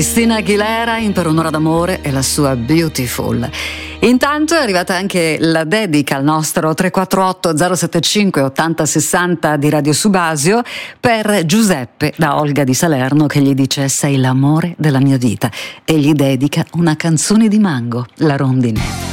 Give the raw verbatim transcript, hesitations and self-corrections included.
Cristina Aguilera in Per un'ora d'amore e la sua Beautiful. Intanto è arrivata anche la dedica al nostro tre quattro otto zero sette cinque ottanta sessanta di Radio Subasio per Giuseppe da Olga di Salerno, che gli dice: sei l'amore della mia vita, e gli dedica una canzone di Mango, La rondine.